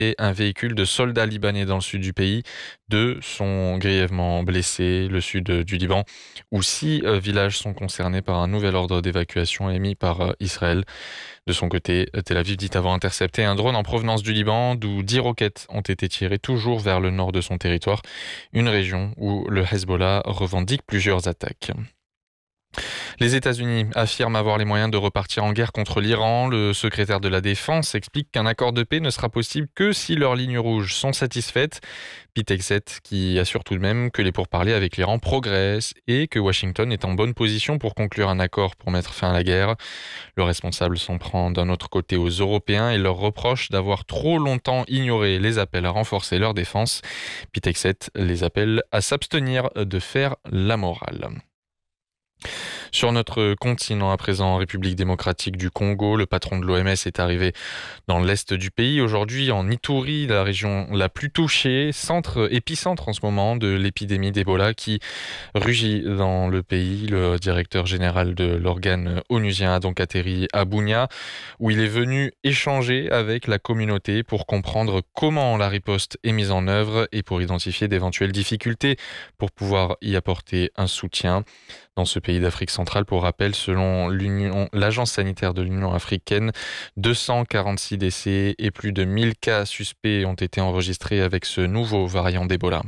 et un véhicule de soldats libanais dans le sud du pays. Deux sont grièvement blessés. Le sud du Liban, où 6 villages sont concernés par un nouvel ordre d'évacuation émis par Israël. De son côté, Tel Aviv dit avoir intercepté un drone en provenance du Liban, d'où 10 roquettes ont été tirées toujours vers le nord de son territoire, une région où le Hezbollah revendique plusieurs attaques. Les États-Unis affirment avoir les moyens de repartir en guerre contre l'Iran. Le secrétaire de la Défense explique qu'un accord de paix ne sera possible que si leurs lignes rouges sont satisfaites. Pete Hegseth qui assure tout de même que les pourparlers avec l'Iran progressent et que Washington est en bonne position pour conclure un accord pour mettre fin à la guerre. Le responsable s'en prend d'un autre côté aux Européens et leur reproche d'avoir trop longtemps ignoré les appels à renforcer leur défense. Pete Hegseth les appelle à s'abstenir de faire la morale. Sur notre continent à présent, en République démocratique du Congo, le patron de l'OMS est arrivé dans l'est du pays. Aujourd'hui, en Ituri, la région la plus touchée, épicentre en ce moment de l'épidémie d'Ebola qui rugit dans le pays. Le directeur général de l'organe onusien a donc atterri à Bunia, où il est venu échanger avec la communauté pour comprendre comment la riposte est mise en œuvre et pour identifier d'éventuelles difficultés pour pouvoir y apporter un soutien. Dans ce pays d'Afrique centrale, pour rappel, selon l'Agence sanitaire de l'Union africaine, 246 décès et plus de 1000 cas suspects ont été enregistrés avec ce nouveau variant d'Ebola.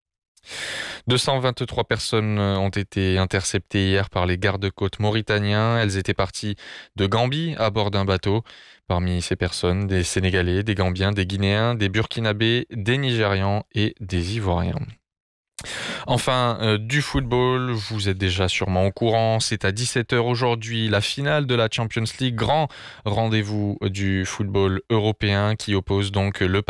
223 personnes ont été interceptées hier par les gardes-côtes mauritaniens. Elles étaient parties de Gambie à bord d'un bateau. Parmi ces personnes, des Sénégalais, des Gambiens, des Guinéens, des Burkinabés, des Nigérians et des Ivoiriens. Enfin, du football, vous êtes déjà sûrement au courant, c'est à 17h aujourd'hui la finale de la Champions League, grand rendez-vous du football européen qui oppose donc le